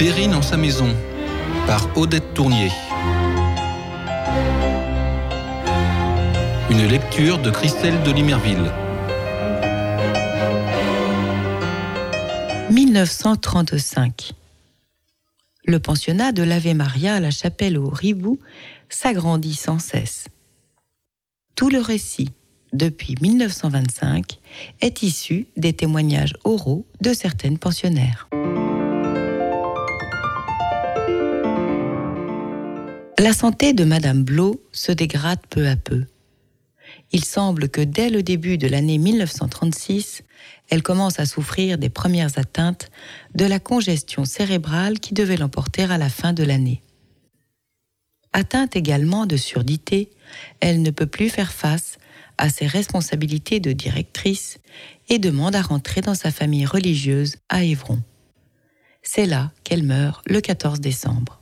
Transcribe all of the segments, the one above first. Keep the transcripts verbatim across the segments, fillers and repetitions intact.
Perrine en sa maison, par Odette Tournier. Une lecture de Christelle de Limerville. mille neuf cent trente-cinq. Le pensionnat de l'Ave Maria à la chapelle au Ribou s'agrandit sans cesse. Tout le récit, depuis mille neuf cent vingt-cinq, est issu des témoignages oraux de certaines pensionnaires. La santé de Madame Blot se dégrade peu à peu. Il semble que dès le début de l'année mille neuf cent trente-six, elle commence à souffrir des premières atteintes de la congestion cérébrale qui devait l'emporter à la fin de l'année. Atteinte également de surdité, elle ne peut plus faire face à ses responsabilités de directrice et demande à rentrer dans sa famille religieuse à Évron. C'est là qu'elle meurt le quatorze décembre.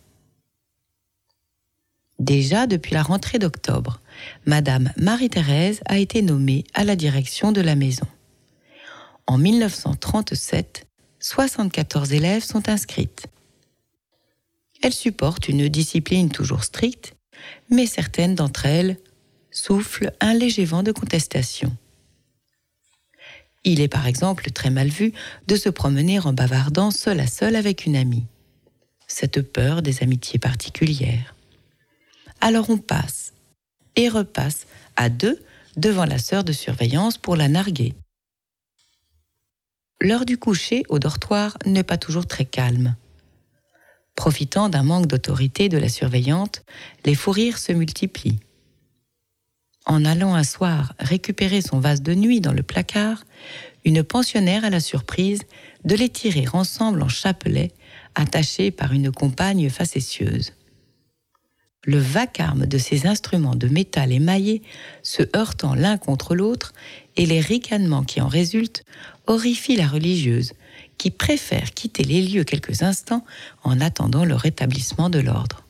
Déjà depuis la rentrée d'octobre, Madame Marie-Thérèse a été nommée à la direction de la maison. En mille neuf cent trente-sept, soixante-quatorze élèves sont inscrites. Elle supporte une discipline toujours stricte, mais certaines d'entre elles soufflent un léger vent de contestation. Il est par exemple très mal vu de se promener en bavardant seul à seul avec une amie. Cette peur des amitiés particulières. Alors on passe et repasse à deux devant la sœur de surveillance pour la narguer. L'heure du coucher au dortoir n'est pas toujours très calme. Profitant d'un manque d'autorité de la surveillante, les fous rires se multiplient. En allant un soir récupérer son vase de nuit dans le placard, une pensionnaire a la surprise de les tirer ensemble en chapelet, attachés par une compagne facétieuse. Le vacarme de ces instruments de métal émaillé se heurtant l'un contre l'autre et les ricanements qui en résultent horrifient la religieuse, qui préfère quitter les lieux quelques instants en attendant le rétablissement de l'ordre.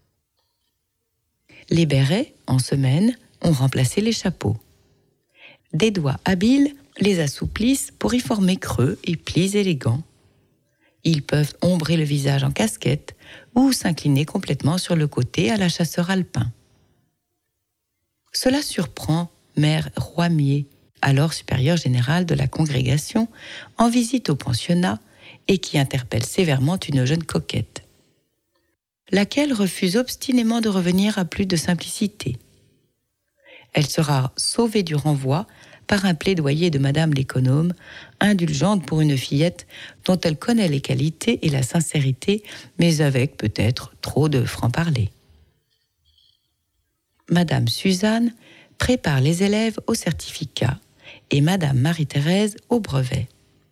Les bérets, en semaine, ont remplacé les chapeaux. Des doigts habiles les assouplissent pour y former creux et plis élégants. Ils peuvent ombrer le visage en casquette ou s'incliner complètement sur le côté à la chasseur alpin. Cela surprend Mère Roimier, alors supérieure générale de la congrégation, en visite au pensionnat et qui interpelle sévèrement une jeune coquette, laquelle refuse obstinément de revenir à plus de simplicité. Elle sera sauvée du renvoi par un plaidoyer de Madame l'économe, indulgente pour une fillette dont elle connaît les qualités et la sincérité, mais avec peut-être trop de franc-parler. Madame Suzanne prépare les élèves au certificat et Madame Marie-Thérèse au brevet.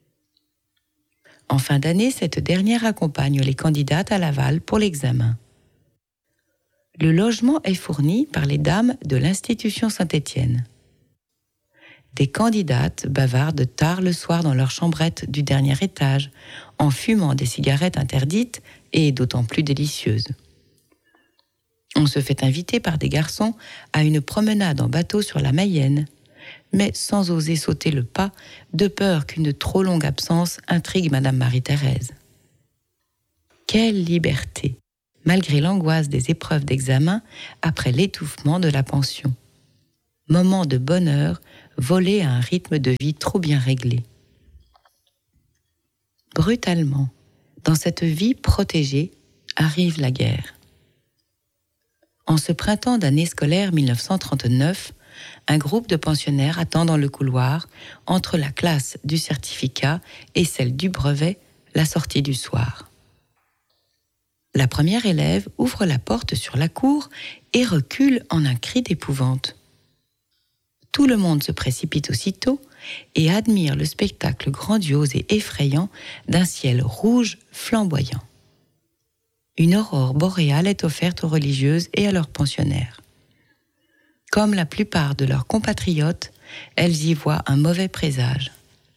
En fin d'année, cette dernière accompagne les candidates à Laval pour l'examen. Le logement est fourni par les dames de l'Institution Saint-Étienne. Des candidates bavardent tard le soir dans leur chambrette du dernier étage, en fumant des cigarettes interdites et d'autant plus délicieuses. On se fait inviter par des garçons à une promenade en bateau sur la Mayenne, mais sans oser sauter le pas, de peur qu'une trop longue absence intrigue Madame Marie-Thérèse. Quelle liberté, malgré l'angoisse des épreuves d'examen après l'étouffement de la pension. Moment de bonheur volé à un rythme de vie trop bien réglé. Brutalement, dans cette vie protégée, arrive la guerre. En ce printemps d'année scolaire mille neuf cent trente-neuf, un groupe de pensionnaires attend dans le couloir, entre la classe du certificat et celle du brevet, la sortie du soir. La première élève ouvre la porte sur la cour et recule en un cri d'épouvante. Tout le monde se précipite aussitôt et admire le spectacle grandiose et effrayant d'un ciel rouge flamboyant. Une aurore boréale est offerte aux religieuses et à leurs pensionnaires. Comme la plupart de leurs compatriotes, elles y voient un mauvais présage.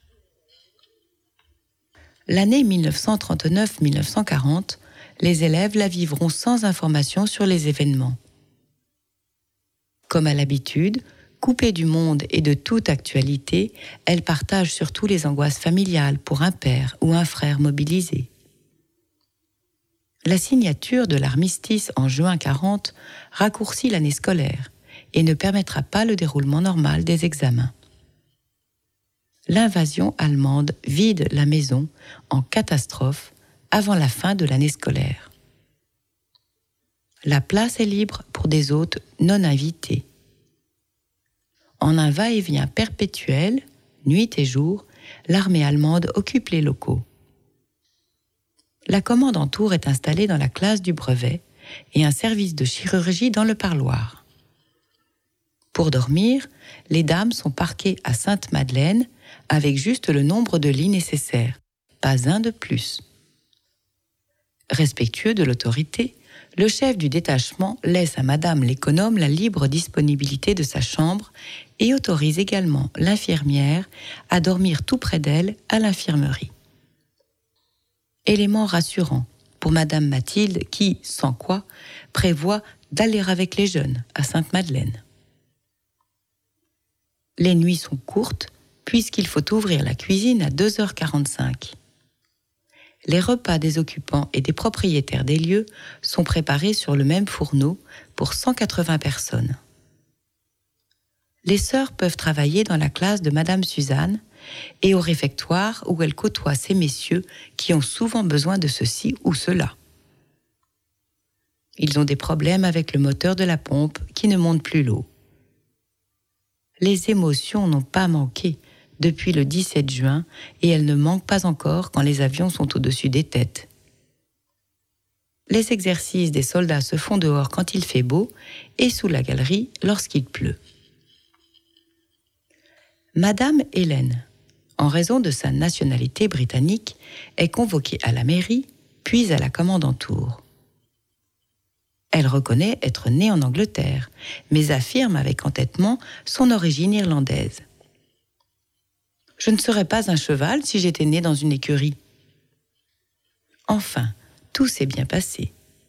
L'année mille neuf cent trente-neuf mille neuf cent quarante, les élèves la vivront sans information sur les événements. Comme à l'habitude, coupée du monde et de toute actualité, elle partage surtout les angoisses familiales pour un père ou un frère mobilisé. La signature de l'armistice en juin quarante raccourcit l'année scolaire et ne permettra pas le déroulement normal des examens. L'invasion allemande vide la maison en catastrophe avant la fin de l'année scolaire. La place est libre pour des hôtes non invités. En un va-et-vient perpétuel, nuit et jour, l'armée allemande occupe les locaux. La commande en tour est installée dans la classe du brevet et un service de chirurgie dans le parloir. Pour dormir, les dames sont parquées à Sainte-Madeleine avec juste le nombre de lits nécessaires, pas un de plus. Respectueux de l'autorité, le chef du détachement laisse à Madame l'économe la libre disponibilité de sa chambre et autorise également l'infirmière à dormir tout près d'elle à l'infirmerie. Élément rassurant pour Madame Mathilde qui, sans quoi, prévoit d'aller avec les jeunes à Sainte-Madeleine. Les nuits sont courtes puisqu'il faut ouvrir la cuisine à deux heures quarante-cinq. Les repas des occupants et des propriétaires des lieux sont préparés sur le même fourneau pour cent quatre-vingts personnes. Les sœurs peuvent travailler dans la classe de Madame Suzanne et au réfectoire où elles côtoient ces messieurs qui ont souvent besoin de ceci ou cela. Ils ont des problèmes avec le moteur de la pompe qui ne monte plus l'eau. Les émotions n'ont pas manqué depuis le dix-sept juin et elles ne manquent pas encore quand les avions sont au-dessus des têtes. Les exercices des soldats se font dehors quand il fait beau et sous la galerie lorsqu'il pleut. Madame Hélène, en raison de sa nationalité britannique, est convoquée à la mairie, puis à la commandanture. Elle reconnaît être née en Angleterre, mais affirme avec entêtement son origine irlandaise. « Je ne serais pas un cheval si j'étais née dans une écurie. » Enfin, tout s'est bien passé.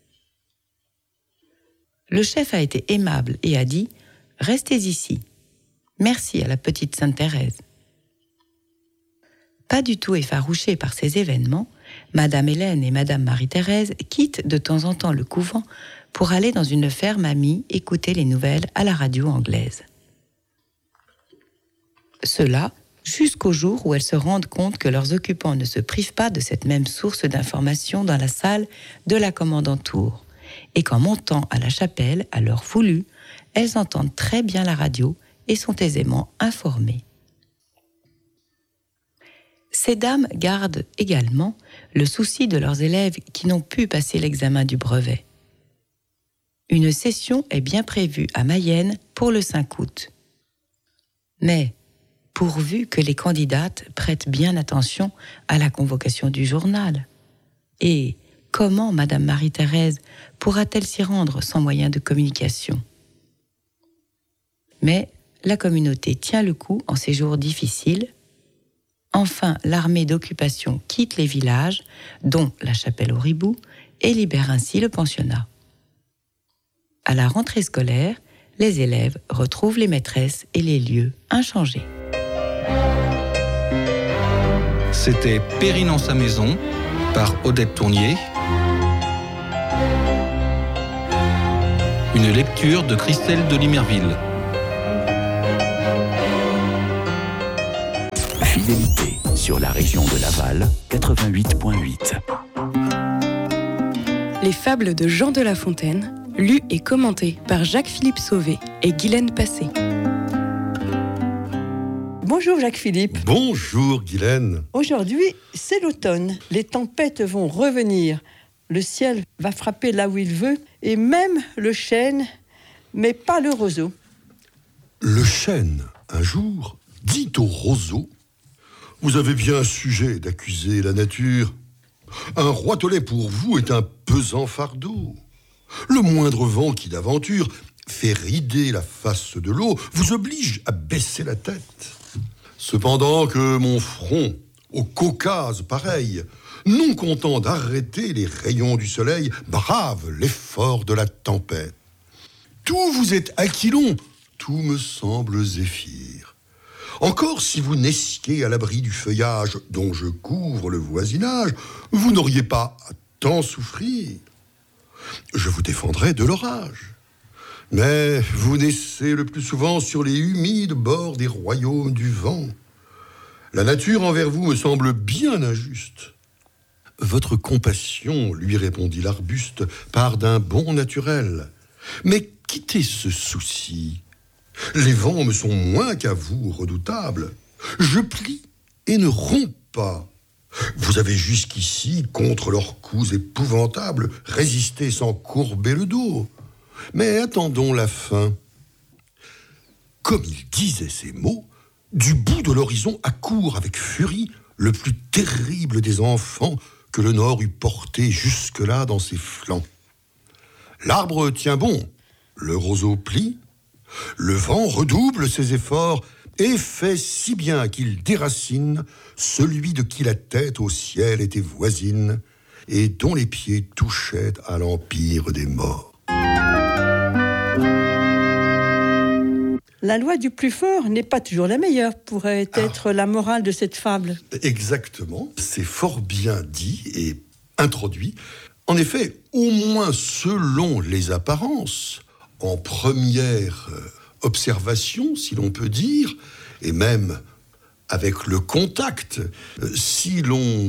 Le chef a été aimable et a dit « Restez ici. Merci à la petite Sainte-Thérèse. » Pas du tout effarouchées par ces événements, Madame Hélène et Madame Marie-Thérèse quittent de temps en temps le couvent pour aller dans une ferme amie écouter les nouvelles à la radio anglaise. Cela jusqu'au jour où elles se rendent compte que leurs occupants ne se privent pas de cette même source d'information dans la salle de la commandanture, et qu'en montant à la chapelle, à l'heure voulue, elles entendent très bien la radio et sont aisément informées. Ces dames gardent également le souci de leurs élèves qui n'ont pu passer l'examen du brevet. Une session est bien prévue à Mayenne pour le cinq août. Mais, pourvu que les candidates prêtent bien attention à la convocation du journal. Et comment Madame Marie-Thérèse pourra-t-elle s'y rendre sans moyen de communication ? Mais la communauté tient le coup en ces jours difficiles. Enfin, l'armée d'occupation quitte les villages, dont la chapelle au Ribou, et libère ainsi le pensionnat. À la rentrée scolaire, les élèves retrouvent les maîtresses et les lieux inchangés. C'était Périne en sa maison, par Odette Tournier. Une lecture de Christelle de Limerville. Fidélité sur la région de Laval, quatre-vingt-huit virgule huit. Les fables de Jean de La Fontaine, lues et commentées par Jacques-Philippe Sauvé et Guylaine Passé. Bonjour Jacques-Philippe. Bonjour Guylaine. Aujourd'hui, c'est l'automne. Les tempêtes vont revenir. Le ciel va frapper là où il veut, et même le chêne, mais pas le roseau. Le chêne, un jour, dit au roseau: « Vous avez bien un sujet d'accuser la nature. Un roitelet pour vous est un pesant fardeau. Le moindre vent qui d'aventure fait rider la face de l'eau vous oblige à baisser la tête. Cependant que mon front, au Caucase pareil, non content d'arrêter les rayons du soleil, brave l'effort de la tempête. Tout vous est aquilon, tout me semble zéphyr. Encore si vous naissiez à l'abri du feuillage dont je couvre le voisinage, vous n'auriez pas à tant souffrir. Je vous défendrai de l'orage. Mais vous naissez le plus souvent sur les humides bords des royaumes du vent. La nature envers vous me semble bien injuste. Votre compassion, lui répondit l'arbuste, part d'un bon naturel. Mais quittez ce souci. Les vents me sont moins qu'à vous redoutables. Je plie et ne romps pas. Vous avez jusqu'ici, contre leurs coups épouvantables, résisté sans courber le dos. Mais attendons la fin. Comme il disait ces mots, du bout de l'horizon accourt avec furie le plus terrible des enfants que le Nord eût porté jusque-là dans ses flancs. L'arbre tient bon, le roseau plie, le vent redouble ses efforts et fait si bien qu'il déracine celui de qui la tête au ciel était voisine et dont les pieds touchaient à l'empire des morts. La loi du plus fort n'est pas toujours la meilleure, pourrait être ah. la morale de cette fable. Exactement, c'est fort bien dit et introduit. En effet, au moins selon les apparences, en première observation, si l'on peut dire, et même avec le contact, si l'on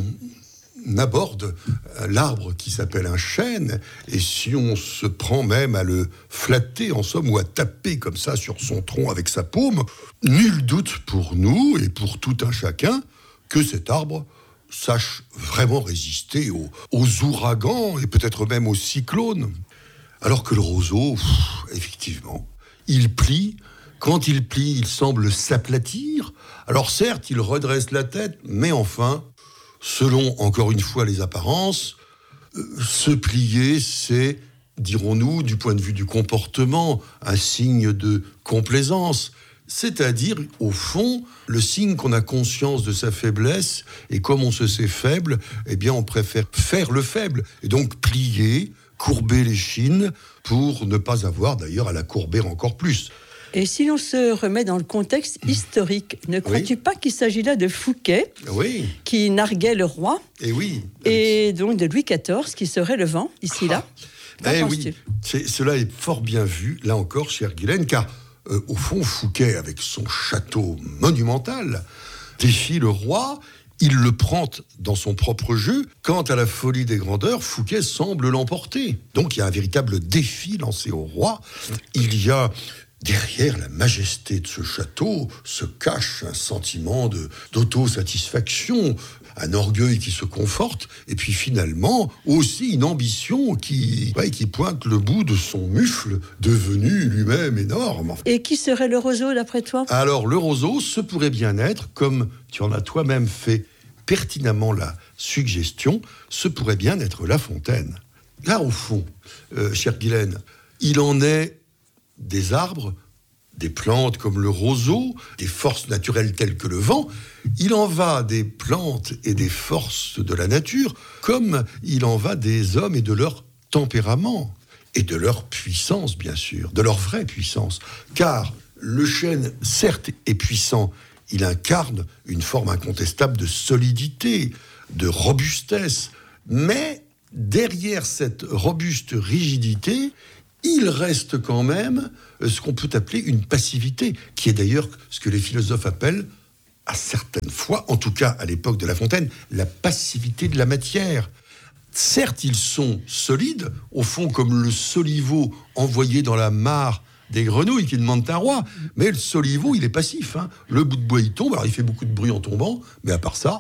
aborde l'arbre qui s'appelle un chêne, et si on se prend même à le flatter, en somme, ou à taper comme ça sur son tronc avec sa paume, nul doute pour nous et pour tout un chacun que cet arbre sache vraiment résister aux, aux ouragans et peut-être même aux cyclones. Alors que le roseau, pff, effectivement, il plie. Quand il plie, il semble s'aplatir. Alors certes, il redresse la tête, mais enfin, selon encore une fois les apparences, euh, se plier, c'est, dirons-nous, du point de vue du comportement, un signe de complaisance. C'est-à-dire, au fond, le signe qu'on a conscience de sa faiblesse, et comme on se sait faible, eh bien on préfère faire le faible, et donc plier, courber l'échine, pour ne pas avoir d'ailleurs à la courber encore plus. Et si l'on se remet dans le contexte historique, ne crois-tu oui. pas qu'il s'agit là de Fouquet, oui. qui narguait le roi, et, oui. et donc de Louis quatorze, qui serait le vent, ici-là ah. Eh oui, c'est, cela est fort bien vu, là encore, chère Guylaine, car Euh, au fond, Fouquet, avec son château monumental, défie le roi, il le prend dans son propre jeu. Quant à la folie des grandeurs, Fouquet semble l'emporter. Donc il y a un véritable défi lancé au roi. Il y a, derrière la majesté de ce château, se cache un sentiment de, d'autosatisfaction, un orgueil qui se conforte, et puis finalement, aussi une ambition qui, ouais, qui pointe le bout de son mufle, devenu lui-même énorme. Et qui serait le roseau, d'après toi ? Alors, le roseau, ce pourrait bien être, comme tu en as toi-même fait pertinemment la suggestion, ce pourrait bien être La Fontaine. Là, au fond, euh, chère Guylaine, il en est des arbres, des plantes comme le roseau, des forces naturelles telles que le vent. Il en va des plantes et des forces de la nature, comme il en va des hommes et de leur tempérament, et de leur puissance, bien sûr, de leur vraie puissance. Car le chêne, certes, est puissant, il incarne une forme incontestable de solidité, de robustesse, mais derrière cette robuste rigidité, il reste quand même ce qu'on peut appeler une passivité, qui est d'ailleurs ce que les philosophes appellent, à certaines fois, en tout cas à l'époque de La Fontaine, la passivité de la matière. Certes, ils sont solides, au fond comme le soliveau envoyé dans la mare des grenouilles qui demandent un roi, mais le soliveau, il est passif. Hein. Le bout de bois, il tombe, alors il fait beaucoup de bruit en tombant, mais à part ça,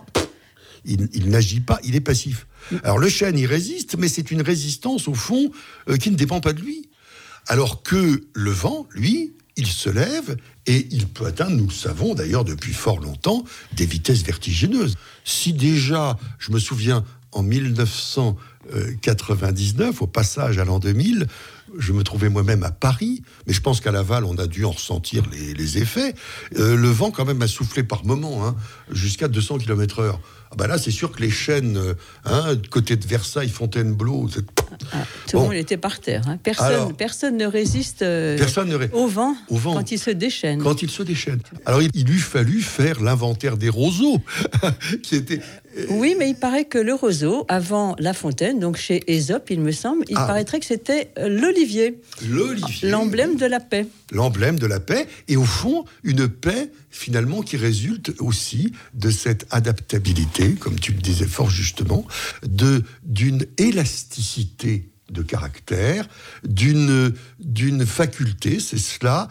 il, il n'agit pas, il est passif. Alors le chêne, il résiste, mais c'est une résistance, au fond, euh, qui ne dépend pas de lui. Alors que le vent, lui, il se lève et il peut atteindre, nous le savons d'ailleurs depuis fort longtemps, des vitesses vertigineuses. Si déjà, je me souviens, en dix-neuf cent quatre-vingt-dix-neuf, au passage à l'an deux mille, je me trouvais moi-même à Paris, mais je pense qu'à Laval, on a dû en ressentir les, les effets. Euh, le vent, quand même, a soufflé par moments, hein, jusqu'à deux cents kilomètres heure. Ah ben là, c'est sûr que les chênes, hein, côté de Versailles, Fontainebleau... C'est... Ah, tout bon. le monde était par terre. Hein. Personne, Alors, personne ne résiste euh, personne ne ré... au, vent au vent quand il se déchaîne. Quand il se déchaîne. Alors, il, il lui fallut faire l'inventaire des roseaux, qui était Oui, mais il paraît que le roseau, avant La Fontaine, donc chez Ésope, il me semble, il Ah. paraîtrait que c'était euh, l'olivier, L'olivier. l'emblème de la paix. L'emblème de la paix, et au fond, une paix finalement qui résulte aussi de cette adaptabilité, comme tu le disais fort justement, de, d'une élasticité de caractère, d'une, d'une faculté, c'est cela,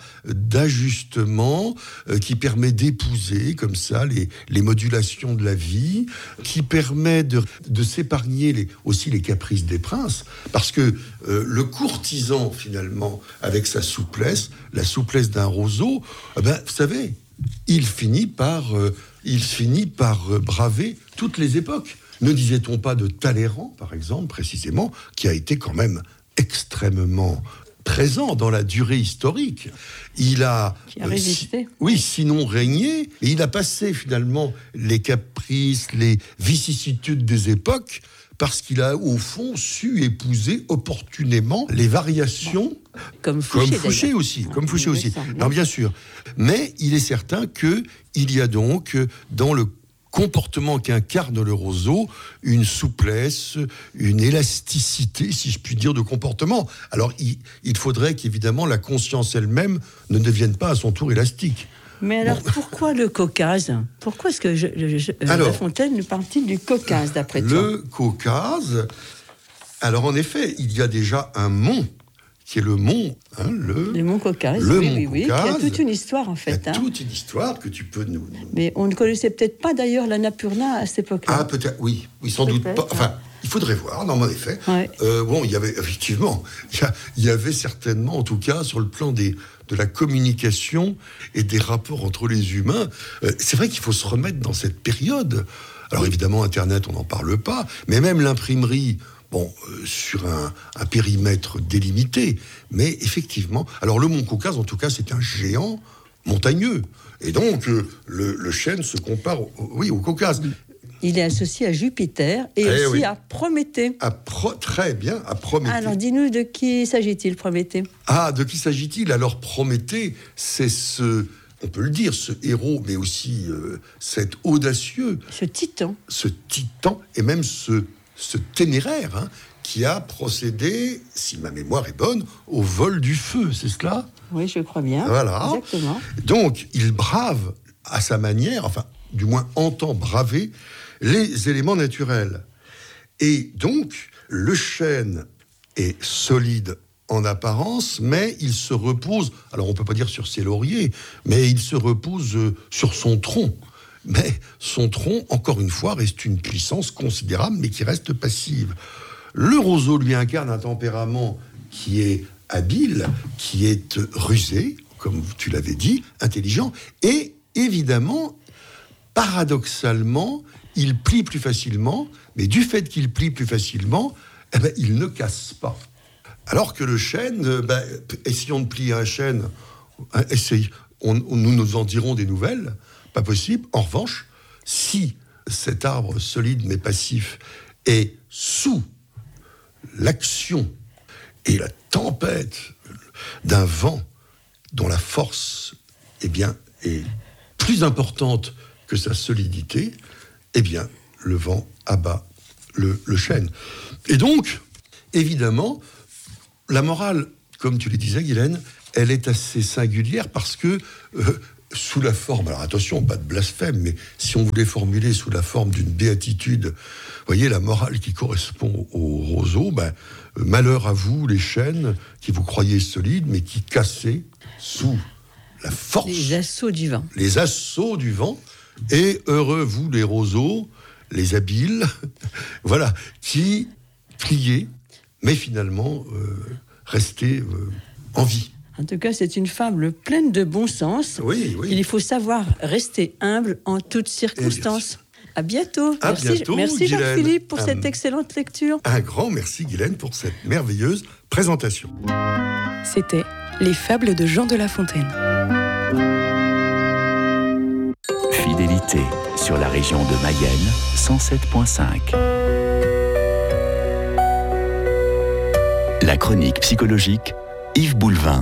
d'ajustement euh, qui permet d'épouser comme ça les, les modulations de la vie, qui permet de, de s'épargner les, aussi les caprices des princes, parce que euh, le courtisan finalement, avec sa souplesse, la souplesse d'un roseau, eh ben, vous savez, il finit par, euh, il finit par euh, braver toutes les époques. Ne disait-on pas de Talleyrand, par exemple, précisément, qui a été quand même extrêmement présent dans la durée historique. Il a... Qui a résisté. Euh, si, oui, sinon régné. Et il a passé finalement les caprices, les vicissitudes des époques, parce qu'il a, au fond, su épouser opportunément les variations... Comme Fouché, Comme Fouché d'ailleurs. aussi, comme Ouais, Fouché il me aussi. semble. Non, bien sûr. Mais il est certain qu'il y a donc, dans le comportement qu'incarne le roseau, une souplesse, une élasticité, si je puis dire, de comportement. Alors, il, il faudrait qu'évidemment la conscience elle-même ne devienne pas à son tour élastique. Mais alors, bon. Pourquoi le Caucase ? Pourquoi est-ce que je, je, je, alors, La Fontaine nous parle-t-il du Caucase, d'après toi ? Le Caucase, alors en effet, il y a déjà un mont, qui est le mont... Hein, le, le mont Caucase, le oui, mont oui, oui, Caucase. qui a toute une histoire, en fait. Il y a hein. toute une histoire que tu peux nous... nous... Mais on ne connaissait peut-être pas, d'ailleurs, l'Annapurna à cette époque-là. Ah, peut-être, oui, oui, sans doute pas. Enfin, il faudrait voir, non, mais en effet. Ouais. Euh, bon, il y avait, effectivement, il y, a, il y avait certainement, en tout cas, sur le plan des, de la communication et des rapports entre les humains, euh, c'est vrai qu'il faut se remettre dans cette période. Alors, évidemment, Internet, on n'en parle pas, mais même l'imprimerie... Bon, euh, sur un, un périmètre délimité, mais effectivement... Alors, le Mont Caucase, en tout cas, c'est un géant montagneux. Et donc, euh, le, le chêne se compare, au, oui, au Caucase. Il est associé à Jupiter et Eh aussi oui. à Prométhée. À Pro- très bien, à Prométhée. Alors, dis-nous, de qui s'agit-il, Prométhée ? Ah, de qui s'agit-il ? Alors, Prométhée, c'est ce... On peut le dire, ce héros, mais aussi euh, cet audacieux... Ce titan. Ce titan, et même ce... ce téméraire, hein, qui a procédé, si ma mémoire est bonne, au vol du feu, c'est cela ? Oui, je crois bien. Voilà. Exactement. Donc, il brave à sa manière, enfin, du moins entend braver, les éléments naturels. Et donc, le chêne est solide en apparence, mais il se repose, alors on ne peut pas dire sur ses lauriers, mais il se repose euh, sur son tronc. Mais son tronc, encore une fois, reste une puissance considérable, mais qui reste passive. Le roseau lui incarne un tempérament qui est habile, qui est rusé, comme tu l'avais dit, intelligent, et évidemment, paradoxalement, il plie plus facilement, mais du fait qu'il plie plus facilement, eh ben, il ne casse pas. Alors que le chêne, euh, ben, essayons de plier un chêne, hein, essaye, on, on, nous nous en dirons des nouvelles, pas possible. En revanche, si cet arbre solide mais passif est sous l'action et la tempête d'un vent dont la force eh bien, est plus importante que sa solidité, eh bien, le vent abat le, le chêne. Et donc, évidemment, la morale, comme tu le disais, Guylaine, elle est assez singulière parce que... Euh, sous la forme, alors attention, pas de blasphème, mais si on voulait formuler sous la forme d'une béatitude, vous voyez, la morale qui correspond au roseau, ben, malheur à vous, les chênes, qui vous croyez solides, mais qui cassez sous la force, Les assauts du vent. les assauts du vent, et heureux vous, les roseaux, les habiles, voilà, qui pliez, mais finalement, euh, restez euh, en vie. En tout cas, c'est une fable pleine de bon sens. Oui, oui. Il faut savoir rester humble en toutes circonstances. À bientôt. À merci, bientôt, merci Guylaine. Jacques-Philippe pour Euh, cette excellente lecture. Un grand merci, Guylaine, pour cette merveilleuse présentation. C'était Les Fables de Jean de La Fontaine. Fidélité sur la région de Mayenne, cent sept virgule cinq. La chronique psychologique, Yves Boulevin.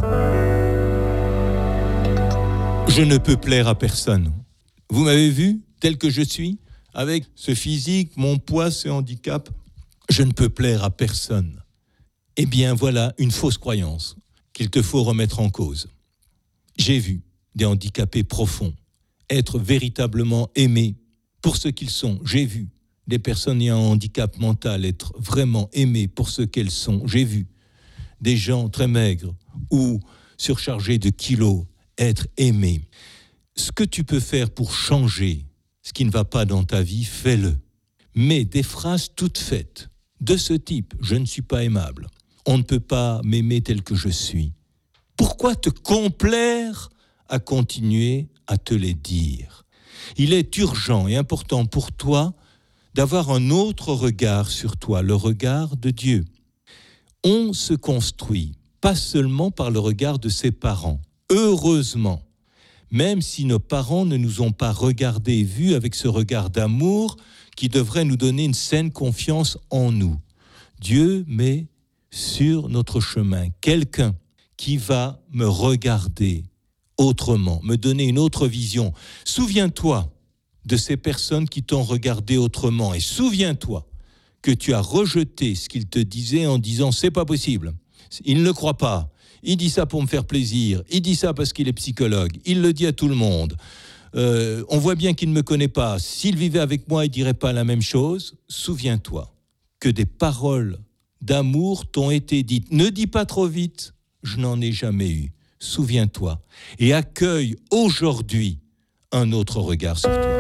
Je ne peux plaire à personne. Vous m'avez vu, tel que je suis, avec ce physique, mon poids, ce handicap, je ne peux plaire à personne. Eh bien, voilà une fausse croyance qu'il te faut remettre en cause. J'ai vu des handicapés profonds être véritablement aimés pour ce qu'ils sont. J'ai vu des personnes ayant un handicap mental être vraiment aimées pour ce qu'elles sont. J'ai vu des gens très maigres ou surchargés de kilos être aimés. Ce que tu peux faire pour changer ce qui ne va pas dans ta vie, fais-le. Mais des phrases toutes faites de ce type, je ne suis pas aimable, on ne peut pas m'aimer tel que je suis. Pourquoi te complaire à continuer à te les dire ? Il est urgent et important pour toi d'avoir un autre regard sur toi, le regard de Dieu. On se construit, pas seulement par le regard de ses parents. Heureusement, même si nos parents ne nous ont pas regardés et vus avec ce regard d'amour qui devrait nous donner une saine confiance en nous. Dieu met sur notre chemin quelqu'un qui va me regarder autrement, me donner une autre vision. Souviens-toi de ces personnes qui t'ont regardé autrement et souviens-toi que tu as rejeté ce qu'ils te disaient en disant « c'est pas possible, il ne le croit pas, il dit ça pour me faire plaisir, il dit ça parce qu'il est psychologue, il le dit à tout le monde, euh, on voit bien qu'il ne me connaît pas, s'il vivait avec moi il dirait pas la même chose ». Souviens-toi que des paroles d'amour t'ont été dites. Ne dis pas trop vite, je n'en ai jamais eu. Souviens-toi et accueille aujourd'hui un autre regard sur toi.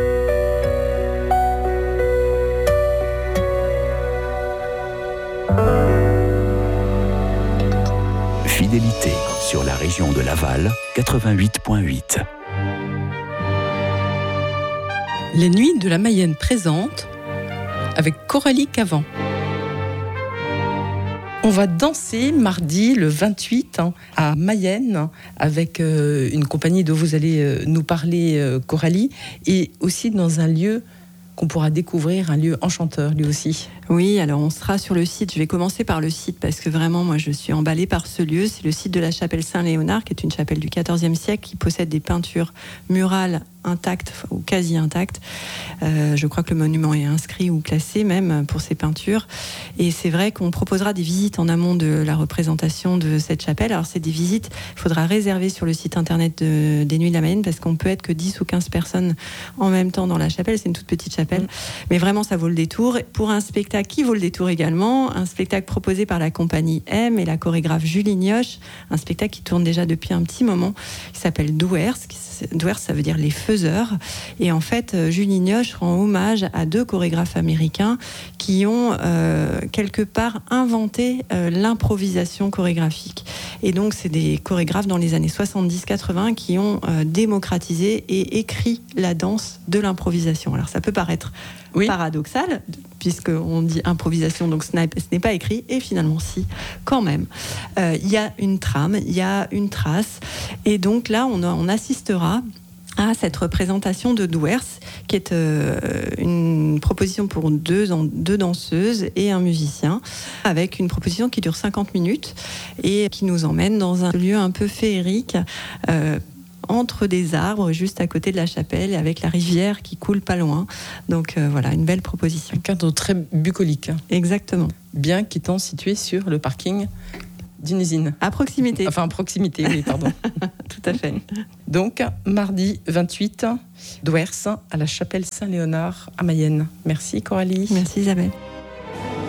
Fidélité sur la région de Laval, quatre-vingt-huit virgule huit. Les Nuits de la Mayenne présente avec Coralie Cavan. On va danser mardi le vingt-huit hein, à Mayenne avec euh, une compagnie dont vous allez euh, nous parler, euh, Coralie, et aussi dans un lieu qu'on pourra découvrir, un lieu enchanteur lui aussi. Oui, alors on sera sur le site. Je vais commencer par le site parce que vraiment, moi, je suis emballée par ce lieu. C'est le site de la chapelle Saint-Léonard, qui est une chapelle du quatorzième siècle qui possède des peintures murales intactes ou quasi intactes. Euh, je crois que le monument est inscrit ou classé même pour ces peintures. Et c'est vrai qu'on proposera des visites en amont de la représentation de cette chapelle. Alors c'est des visites, il faudra réserver sur le site internet de, des Nuits de la Mayenne parce qu'on peut être que dix ou quinze personnes en même temps dans la chapelle. C'est une toute petite chapelle. Mmh. Mais vraiment, ça vaut le détour. Pour un spectacle qui vaut le détour également, un spectacle proposé par la compagnie M et la chorégraphe Julie Nioche, un spectacle qui tourne déjà depuis un petit moment, qui s'appelle Douers. Douers, ça veut dire les faiseurs. Et en fait, Julie Nioche rend hommage à deux chorégraphes américains qui ont euh, quelque part inventé euh, l'improvisation chorégraphique. Et donc, c'est des chorégraphes dans les années soixante-dix quatre-vingts qui ont euh, démocratisé et écrit la danse de l'improvisation. Alors, ça peut paraître oui. paradoxal, puisqu'on dit improvisation, donc ce n'est pas écrit, et finalement si, quand même. Il euh, y a une trame, il y a une trace, et donc là, on, on assistera à cette représentation de Douers, qui est euh, une proposition pour deux, deux danseuses et un musicien, avec une proposition qui dure cinquante minutes, et qui nous emmène dans un lieu un peu féerique, euh, entre des arbres, juste à côté de la chapelle, avec la rivière qui coule pas loin. Donc euh, voilà, une belle proposition. Un cadre très bucolique. Exactement. Bien qu'étant situé sur le parking d'une usine. À proximité. Enfin, à proximité, oui, pardon. Tout à fait. Donc, mardi vingt-huit, Douers, à la chapelle Saint-Léonard, à Mayenne. Merci, Coralie. Merci, Isabelle.